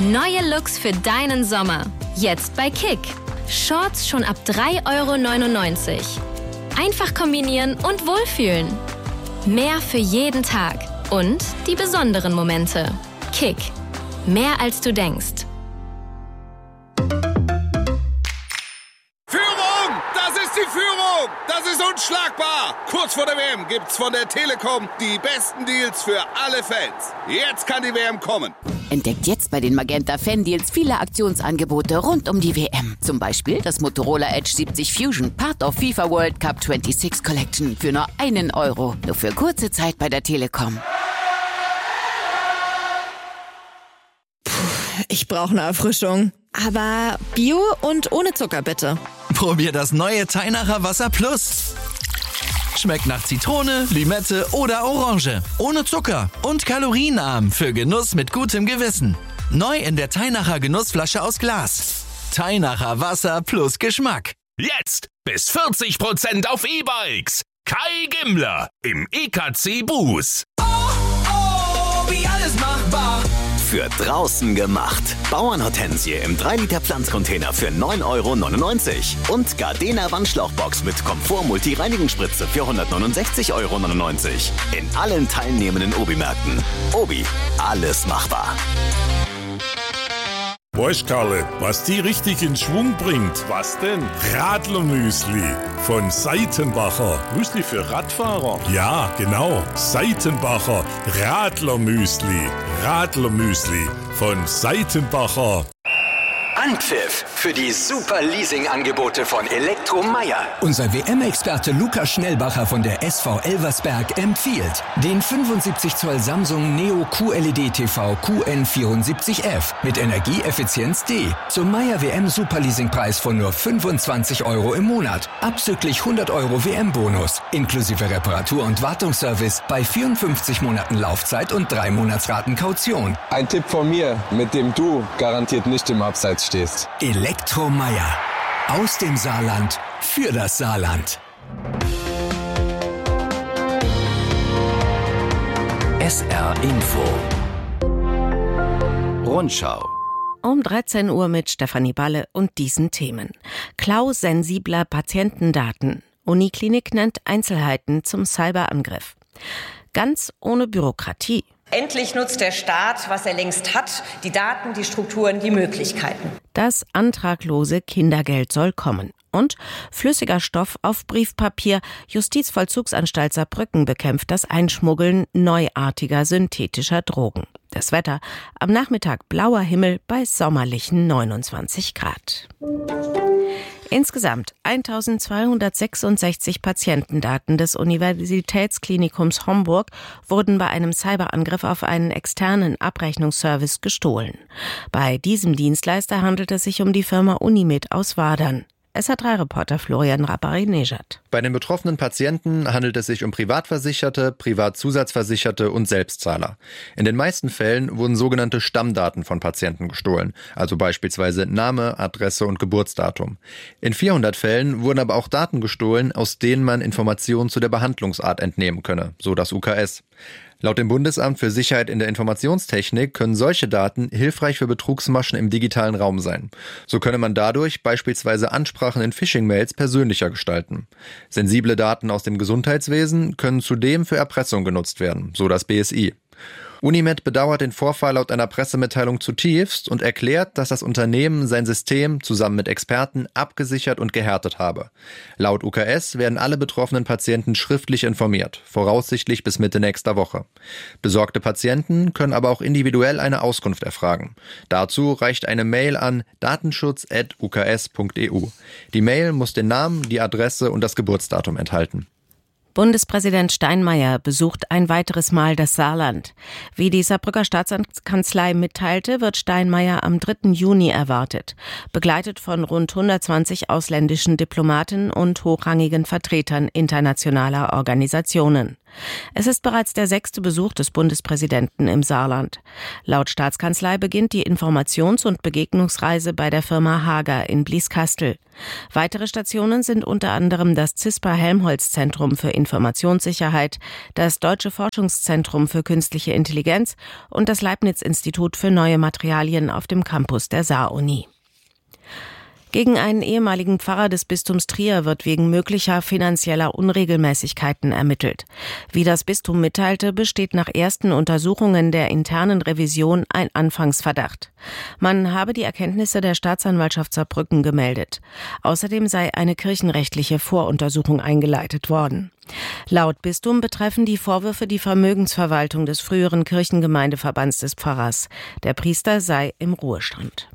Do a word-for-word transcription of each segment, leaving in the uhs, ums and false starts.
Neue Looks für deinen Sommer. Jetzt bei Kick. Shorts schon ab drei Euro neunundneunzig. Einfach kombinieren und wohlfühlen. Mehr für jeden Tag. Und die besonderen Momente. Kick. Mehr als du denkst. Führung! Das ist die Führung! Das ist unschlagbar! Kurz vor der W M gibt's von der Telekom die besten Deals für alle Fans. Jetzt kann die W M kommen. Entdeckt jetzt bei den Magenta Fan-Deals viele Aktionsangebote rund um die W M. Zum Beispiel das Motorola Edge siebzig Fusion, Part of FIFA World Cup sechsundzwanzig Collection für nur einen Euro. Nur für kurze Zeit bei der Telekom. Ich brauche eine Erfrischung. Aber Bio und ohne Zucker, bitte. Probier das neue Teinacher Wasser Plus. Schmeckt nach Zitrone, Limette oder Orange. Ohne Zucker und kalorienarm für Genuss mit gutem Gewissen. Neu in der Teinacher Genussflasche aus Glas. Teinacher Wasser plus Geschmack. Jetzt bis vierzig Prozent auf E-Bikes. Kai Gimmler im E K C Bus. Oh, oh, wie alles machbar. Für draußen gemacht. Bauernhortensie im drei Liter Pflanzcontainer für neun Euro neunundneunzig. Und Gardena Wandschlauchbox mit Komfort-Multi-Reinigungsspritze für hundertneunundsechzig Euro neunundneunzig. In allen teilnehmenden Obi-Märkten. Obi, alles machbar. Weißt Karle, was die richtig in Schwung bringt? Was denn? Radlermüsli von Seitenbacher. Müsli für Radfahrer? Ja, genau. Seitenbacher Radlermüsli. Radlermüsli von Seitenbacher. Anpfiff für die super Leasing-Angebote von Elektromeier. Unser W M-Experte Lukas Schnellbacher von der S V Elversberg empfiehlt den fünfundsiebzig Zoll Samsung Neo Q L E D T V Q N vierundsiebzig F mit Energieeffizienz D zum Meier W M Superleasingpreis von nur fünfundzwanzig Euro im Monat. Abzüglich hundert Euro W M-Bonus. Inklusive Reparatur- und Wartungsservice bei vierundfünfzig Monaten Laufzeit und drei Monatsraten Kaution. Ein Tipp von mir, mit dem du garantiert nicht im Abseits stehst. Elektromeier. Aus dem Saarland für das Saarland. S R Info. Rundschau. Um dreizehn Uhr mit Stefanie Balle und diesen Themen. Klau sensibler Patientendaten. Uniklinik nennt Einzelheiten zum Cyberangriff. Ganz ohne Bürokratie. Endlich nutzt der Staat, was er längst hat, die Daten, die Strukturen, die Möglichkeiten. Das antraglose Kindergeld soll kommen. Und flüssiger Stoff auf Briefpapier. Justizvollzugsanstalt Saarbrücken bekämpft das Einschmuggeln neuartiger synthetischer Drogen. Das Wetter: am Nachmittag blauer Himmel bei sommerlichen neunundzwanzig Grad. Insgesamt eintausendzweihundertsechsundsechzig Patientendaten des Universitätsklinikums Homburg wurden bei einem Cyberangriff auf einen externen Abrechnungsservice gestohlen. Bei diesem Dienstleister handelt es sich um die Firma Unimed aus Wadern. S R drei Reporter Florian Rapari-Nejad. Bei den betroffenen Patienten handelt es sich um Privatversicherte, Privatzusatzversicherte und Selbstzahler. In den meisten Fällen wurden sogenannte Stammdaten von Patienten gestohlen, also beispielsweise Name, Adresse und Geburtsdatum. In vierhundert Fällen wurden aber auch Daten gestohlen, aus denen man Informationen zu der Behandlungsart entnehmen könne, so das U K S. Laut dem Bundesamt für Sicherheit in der Informationstechnik können solche Daten hilfreich für Betrugsmaschen im digitalen Raum sein. So könne man dadurch beispielsweise Ansprachen in Phishing-Mails persönlicher gestalten. Sensible Daten aus dem Gesundheitswesen können zudem für Erpressung genutzt werden, so das B S I. Unimed bedauert den Vorfall laut einer Pressemitteilung zutiefst und erklärt, dass das Unternehmen sein System zusammen mit Experten abgesichert und gehärtet habe. Laut U K S werden alle betroffenen Patienten schriftlich informiert, voraussichtlich bis Mitte nächster Woche. Besorgte Patienten können aber auch individuell eine Auskunft erfragen. Dazu reicht eine Mail an datenschutz at u k s punkt e u. Die Mail muss den Namen, die Adresse und das Geburtsdatum enthalten. Bundespräsident Steinmeier besucht ein weiteres Mal das Saarland. Wie die Saarbrücker Staatskanzlei mitteilte, wird Steinmeier am dritten Juni erwartet, begleitet von rund hundertzwanzig ausländischen Diplomaten und hochrangigen Vertretern internationaler Organisationen. Es ist bereits der sechste Besuch des Bundespräsidenten im Saarland. Laut Staatskanzlei beginnt die Informations- und Begegnungsreise bei der Firma Hager in Blieskastel. Weitere Stationen sind unter anderem das CISPA-Helmholtz-Zentrum für Informationssicherheit, das Deutsche Forschungszentrum für künstliche Intelligenz und das Leibniz-Institut für neue Materialien auf dem Campus der Saar-Uni. Gegen einen ehemaligen Pfarrer des Bistums Trier wird wegen möglicher finanzieller Unregelmäßigkeiten ermittelt. Wie das Bistum mitteilte, besteht nach ersten Untersuchungen der internen Revision ein Anfangsverdacht. Man habe die Erkenntnisse der Staatsanwaltschaft Saarbrücken gemeldet. Außerdem sei eine kirchenrechtliche Voruntersuchung eingeleitet worden. Laut Bistum betreffen die Vorwürfe die Vermögensverwaltung des früheren Kirchengemeindeverbands des Pfarrers. Der Priester sei im Ruhestand.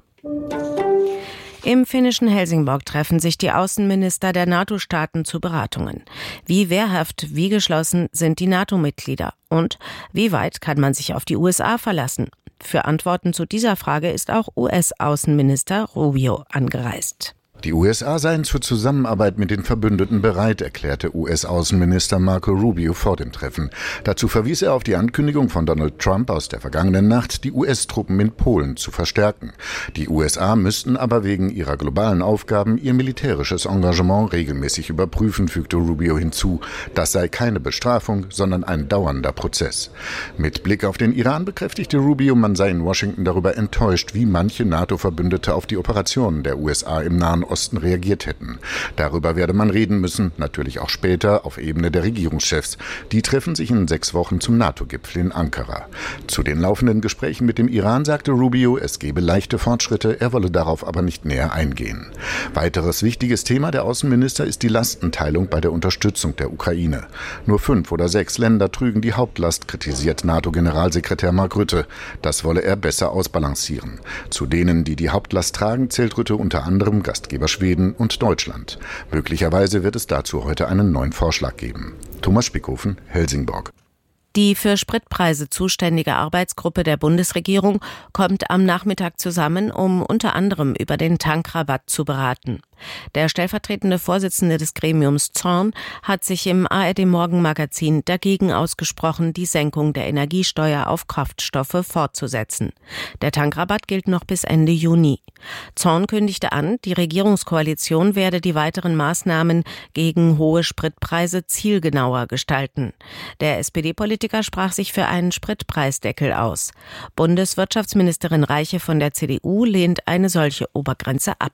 Im finnischen Helsingborg treffen sich die Außenminister der NATO-Staaten zu Beratungen. Wie wehrhaft, wie geschlossen sind die NATO-Mitglieder? Und wie weit kann man sich auf die U S A verlassen? Für Antworten zu dieser Frage ist auch U S-Außenminister Rubio angereist. Die U S A seien zur Zusammenarbeit mit den Verbündeten bereit, erklärte U S-Außenminister Marco Rubio vor dem Treffen. Dazu verwies er auf die Ankündigung von Donald Trump aus der vergangenen Nacht, die U S-Truppen in Polen zu verstärken. Die U S A müssten aber wegen ihrer globalen Aufgaben ihr militärisches Engagement regelmäßig überprüfen, fügte Rubio hinzu. Das sei keine Bestrafung, sondern ein dauernder Prozess. Mit Blick auf den Iran bekräftigte Rubio, man sei in Washington darüber enttäuscht, wie manche NATO-Verbündete auf die Operationen der U S A im Nahen Osten reagiert hätten. Darüber werde man reden müssen, natürlich auch später auf Ebene der Regierungschefs. Die treffen sich in sechs Wochen zum NATO-Gipfel in Ankara. Zu den laufenden Gesprächen mit dem Iran sagte Rubio, es gebe leichte Fortschritte, er wolle darauf aber nicht näher eingehen. Weiteres wichtiges Thema der Außenminister ist die Lastenteilung bei der Unterstützung der Ukraine. Nur fünf oder sechs Länder trügen die Hauptlast, kritisiert NATO-Generalsekretär Mark Rutte. Das wolle er besser ausbalancieren. Zu denen, die die Hauptlast tragen, zählt Rutte unter anderem Gastgeber Schweden und Deutschland. Möglicherweise wird es dazu heute einen neuen Vorschlag geben. Thomas Spickhofen, Helsingborg. Die für Spritpreise zuständige Arbeitsgruppe der Bundesregierung kommt am Nachmittag zusammen, um unter anderem über den Tankrabatt zu beraten. Der stellvertretende Vorsitzende des Gremiums Zorn hat sich im A R D-Morgenmagazin dagegen ausgesprochen, die Senkung der Energiesteuer auf Kraftstoffe fortzusetzen. Der Tankrabatt gilt noch bis Ende Juni. Zorn kündigte an, die Regierungskoalition werde die weiteren Maßnahmen gegen hohe Spritpreise zielgenauer gestalten. Der S P D-Politiker sprach sich für einen Spritpreisdeckel aus. Bundeswirtschaftsministerin Reiche von der C D U lehnt eine solche Obergrenze ab.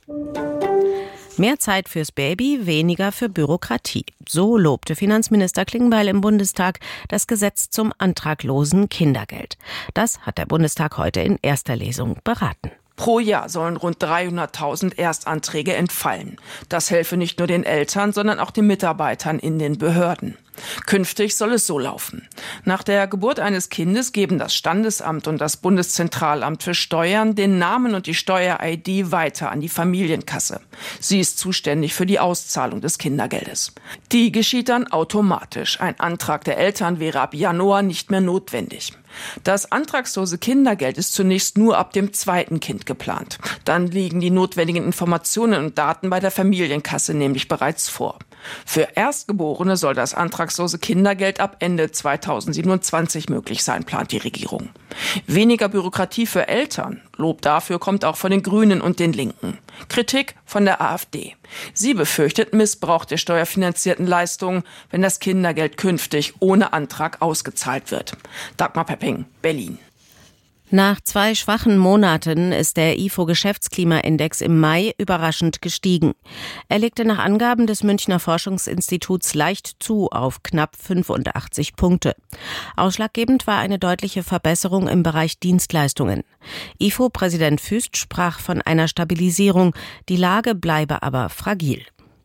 Mehr Zeit fürs Baby, weniger für Bürokratie. So lobte Finanzminister Klingbeil im Bundestag das Gesetz zum antraglosen Kindergeld. Das hat der Bundestag heute in erster Lesung beraten. Pro Jahr sollen rund dreihunderttausend Erstanträge entfallen. Das helfe nicht nur den Eltern, sondern auch den Mitarbeitern in den Behörden. Künftig soll es so laufen. Nach der Geburt eines Kindes geben das Standesamt und das Bundeszentralamt für Steuern den Namen und die Steuer-I D weiter an die Familienkasse. Sie ist zuständig für die Auszahlung des Kindergeldes. Die geschieht dann automatisch. Ein Antrag der Eltern wäre ab Januar nicht mehr notwendig. Das antragslose Kindergeld ist zunächst nur ab dem zweiten Kind geplant. Dann liegen die notwendigen Informationen und Daten bei der Familienkasse nämlich bereits vor. Für Erstgeborene soll das antragslose Kindergeld ab Ende zweitausendsiebenundzwanzig möglich sein, plant die Regierung. Weniger Bürokratie für Eltern. Lob dafür kommt auch von den Grünen und den Linken. Kritik von der AfD. Sie befürchtet Missbrauch der steuerfinanzierten Leistungen, wenn das Kindergeld künftig ohne Antrag ausgezahlt wird. Dagmar Pepping, Berlin. Nach zwei schwachen Monaten ist der I F O-Geschäftsklimaindex im Mai überraschend gestiegen. Er legte nach Angaben des Münchner Forschungsinstituts leicht zu auf knapp fünfundachtzig Punkte. Ausschlaggebend war eine deutliche Verbesserung im Bereich Dienstleistungen. I F O-Präsident Füst sprach von einer Stabilisierung, die Lage bleibe aber fragil.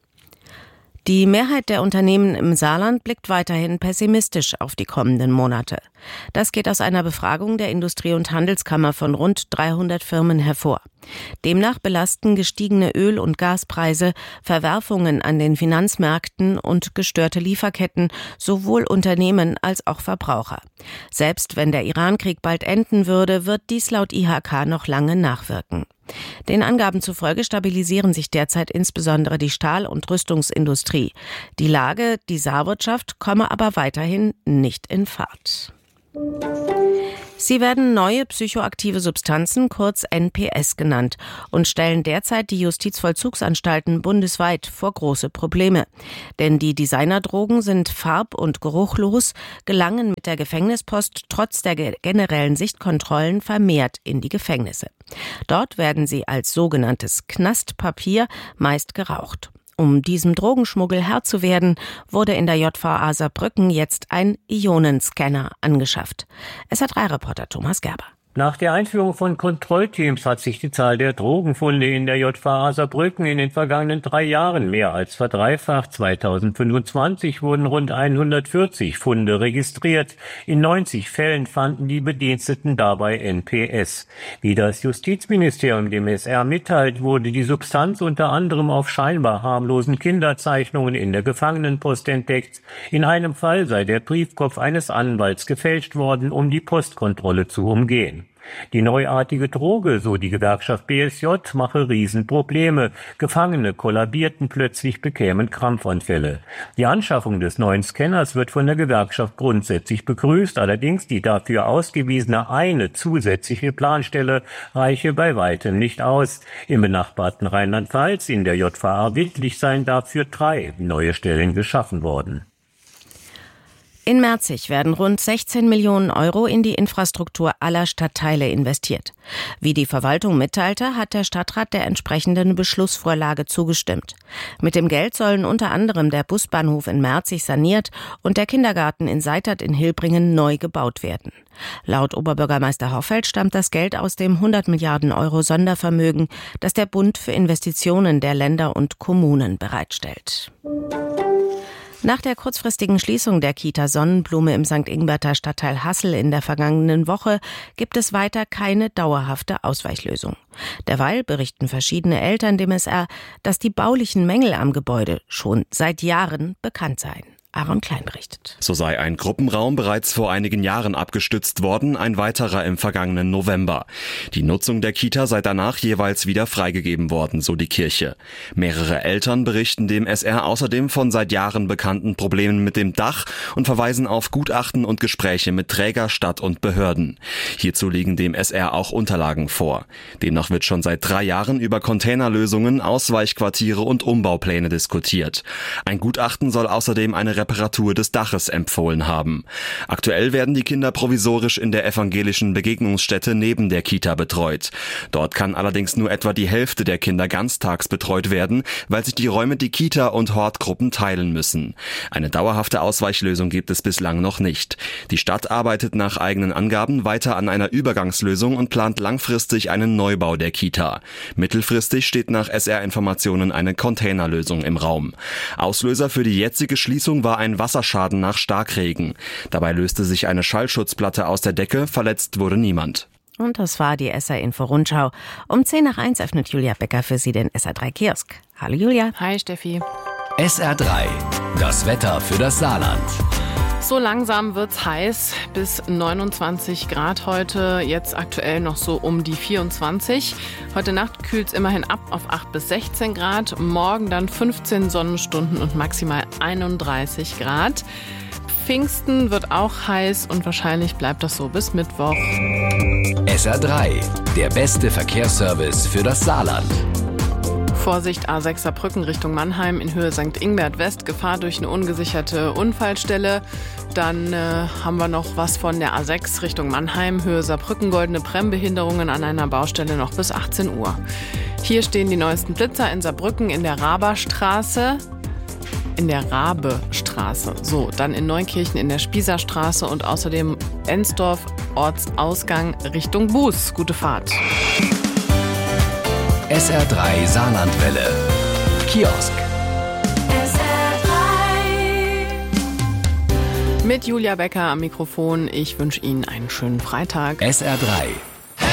Die Mehrheit der Unternehmen im Saarland blickt weiterhin pessimistisch auf die kommenden Monate. Das geht aus einer Befragung der Industrie- und Handelskammer von rund dreihundert Firmen hervor. Demnach belasten gestiegene Öl- und Gaspreise, Verwerfungen an den Finanzmärkten und gestörte Lieferketten sowohl Unternehmen als auch Verbraucher. Selbst wenn der Irankrieg bald enden würde, wird dies laut I H K noch lange nachwirken. Den Angaben zufolge stabilisieren sich derzeit insbesondere die Stahl- und Rüstungsindustrie. Die Lage, die Saarwirtschaft, komme aber weiterhin nicht in Fahrt. Sie werden neue psychoaktive Substanzen, kurz N P S genannt, und stellen derzeit die Justizvollzugsanstalten bundesweit vor große Probleme. Denn die Designerdrogen sind farb- und geruchlos, gelangen mit der Gefängnispost trotz der generellen Sichtkontrollen vermehrt in die Gefängnisse. Dort werden sie als sogenanntes Knastpapier meist geraucht. Um diesem Drogenschmuggel Herr zu werden, wurde in der J V A Saarbrücken jetzt ein Ionenscanner angeschafft. S R drei Reporter Thomas Gerber. Nach der Einführung von Kontrollteams hat sich die Zahl der Drogenfunde in der J V A Saarbrücken in den vergangenen drei Jahren mehr als verdreifacht. zweitausendfünfundzwanzig wurden rund hundertvierzig Funde registriert. In neunzig Fällen fanden die Bediensteten dabei N P S. Wie das Justizministerium dem S R mitteilt, wurde die Substanz unter anderem auf scheinbar harmlosen Kinderzeichnungen in der Gefangenenpost entdeckt. In einem Fall sei der Briefkopf eines Anwalts gefälscht worden, um die Postkontrolle zu umgehen. Die neuartige Droge, so die Gewerkschaft B S J, mache Riesenprobleme. Gefangene kollabierten plötzlich, bekämen Krampfanfälle. Die Anschaffung des neuen Scanners wird von der Gewerkschaft grundsätzlich begrüßt. Allerdings die dafür ausgewiesene eine zusätzliche Planstelle reiche bei weitem nicht aus. Im benachbarten Rheinland-Pfalz, in der J V A Wittlich, seien dafür drei neue Stellen geschaffen worden. In Merzig werden rund sechzehn Millionen Euro in die Infrastruktur aller Stadtteile investiert. Wie die Verwaltung mitteilte, hat der Stadtrat der entsprechenden Beschlussvorlage zugestimmt. Mit dem Geld sollen unter anderem der Busbahnhof in Merzig saniert und der Kindergarten in Seitert in Hilbringen neu gebaut werden. Laut Oberbürgermeister Hoffeld stammt das Geld aus dem hundert Milliarden Euro Sondervermögen, das der Bund für Investitionen der Länder und Kommunen bereitstellt. Nach der kurzfristigen Schließung der Kita Sonnenblume im Sankt Ingbert Stadtteil Hassel in der vergangenen Woche gibt es weiter keine dauerhafte Ausweichlösung. Derweil berichten verschiedene Eltern dem S R, dass die baulichen Mängel am Gebäude schon seit Jahren bekannt seien. Aaron Klein berichtet. So sei ein Gruppenraum bereits vor einigen Jahren abgestützt worden, ein weiterer im vergangenen November. Die Nutzung der Kita sei danach jeweils wieder freigegeben worden, so die Kirche. Mehrere Eltern berichten dem S R außerdem von seit Jahren bekannten Problemen mit dem Dach und verweisen auf Gutachten und Gespräche mit Träger, Stadt und Behörden. Hierzu liegen dem S R auch Unterlagen vor. Demnach wird schon seit drei Jahren über Containerlösungen, Ausweichquartiere und Umbaupläne diskutiert. Ein Gutachten soll außerdem eine Reparatur des Daches empfohlen haben. Aktuell werden die Kinder provisorisch in der evangelischen Begegnungsstätte neben der Kita betreut. Dort kann allerdings nur etwa die Hälfte der Kinder ganztags betreut werden, weil sich die Räume die Kita und Hortgruppen teilen müssen. Eine dauerhafte Ausweichlösung gibt es bislang noch nicht. Die Stadt arbeitet nach eigenen Angaben weiter an einer Übergangslösung und plant langfristig einen Neubau der Kita. Mittelfristig steht nach S R-Informationen eine Containerlösung im Raum. Auslöser für die jetzige Schließung war war ein Wasserschaden nach Starkregen. Dabei löste sich eine Schallschutzplatte aus der Decke, verletzt wurde niemand. Und das war die S R-Info-Rundschau. Um zehn nach eins öffnet Julia Becker für Sie den S R drei Kiosk. Hallo Julia. Hi Steffi. S R drei, das Wetter für das Saarland. So langsam wird's heiß, bis neunundzwanzig Grad heute, jetzt aktuell noch so um die vierundzwanzig. Heute Nacht kühlt's immerhin ab auf acht bis sechzehn Grad, morgen dann fünfzehn Sonnenstunden und maximal einunddreißig Grad. Pfingsten wird auch heiß und wahrscheinlich bleibt das so bis Mittwoch. S R drei, der beste Verkehrsservice für das Saarland. Vorsicht, A sechs Saarbrücken Richtung Mannheim in Höhe Sankt Ingbert West, Gefahr durch eine ungesicherte Unfallstelle. Dann äh, haben wir noch was von der A sechs Richtung Mannheim, Höhe Saarbrücken, goldene Bremsbehinderungen an einer Baustelle noch bis achtzehn Uhr. Hier stehen die neuesten Blitzer in Saarbrücken in der Raberstraße. In der Rabestraße. So, dann in Neunkirchen in der Spießerstraße und außerdem Ensdorf, Ortsausgang Richtung Buß. Gute Fahrt. S R drei Saarlandwelle. Kiosk. S R drei. Mit Julia Becker am Mikrofon. Ich wünsche Ihnen einen schönen Freitag. S R drei.